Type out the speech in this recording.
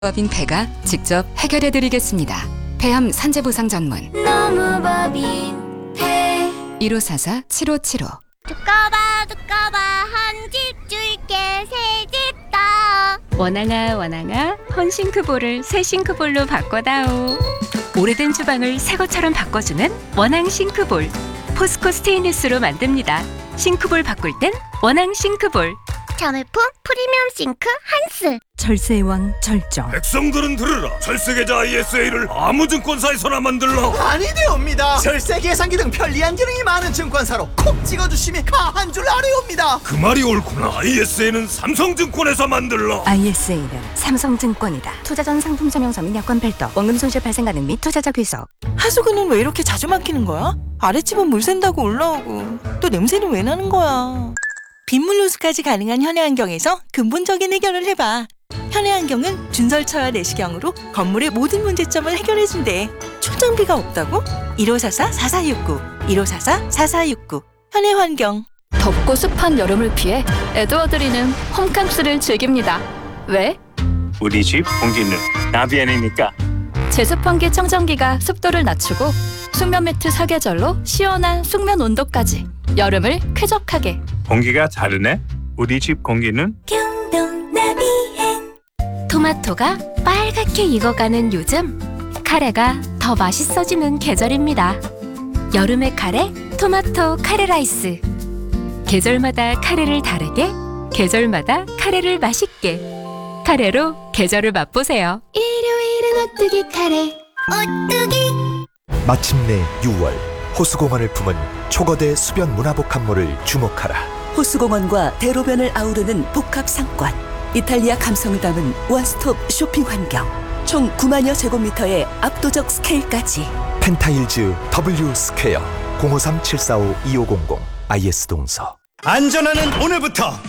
법인 폐가 직접 해결해드리겠습니다. 폐암 산재보상 전문 너무 법인 폐 1544-7575 두꺼봐 한 집 줄게 새 집 더. 원앙아 헌싱크볼을 새 싱크볼로 바꿔다오. 오래된 주방을 새 것처럼 바꿔주는 원앙 싱크볼. 포스코 스테인리스로 만듭니다. 싱크볼 바꿀 땐 원앙 싱크볼. 자매품 프리미엄 싱크 한스. 절세의 왕 절정. 백성들은 들으라. 절세계좌 ISA를 아무 증권사에서나 만들라. 아니되옵니다. 절세 계산기 등 편리한 기능이 많은 증권사로 콕 찍어주시면 가한 줄 아뢰옵니다. 그 말이 옳구나. ISA는 삼성증권에서 만들라. ISA는 삼성증권이다. 투자 전 상품 설명서 및 여건 별도, 원금 손실 발생 가능 및 투자자 귀속. 하수구는 왜 이렇게 자주 막히는 거야? 아랫집은 물 샌다고 올라오고 또 냄새는 왜 나는 거야? 빗물 호수까지 가능한 현해환경에서 근본적인 해결을 해봐. 현해환경은 준설차와 내시경으로 건물의 모든 문제점을 해결해준대. 초장비가 없다고? 1544-4469 1544-4469 현해환경. 덥고 습한 여름을 피해 에드워드리는 홈캉스를 즐깁니다. 왜? 우리 집 공기는 나비엔이니까. 제습 환기 청정기가 습도를 낮추고 숙면 매트 사계절로 시원한 숙면 온도까지 여름을 쾌적하게. 공기가 다르네. 우리 집 공기는 토마토가 빨갛게 익어가는 요즘, 카레가 더 맛있어지는 계절입니다. 여름의 카레, 토마토 카레 라이스. 계절마다 카레를 다르게, 계절마다 카레를 맛있게. 카레로 계절을 맛보세요. 일요일은 오뚜기 카레. 오뚜기. 마침내 6월 호수공원을 품은 초거대 수변 문화복합물을 주목하라. 호수공원과 대로변을 아우르는 복합 상권. 이탈리아 감성을 담은 원스톱 쇼핑 환경. 총 9만여 제곱미터의 압도적 스케일까지. 펜타일즈 W 스퀘어 053-745-2500 IS 동서. 안전하는 오늘부터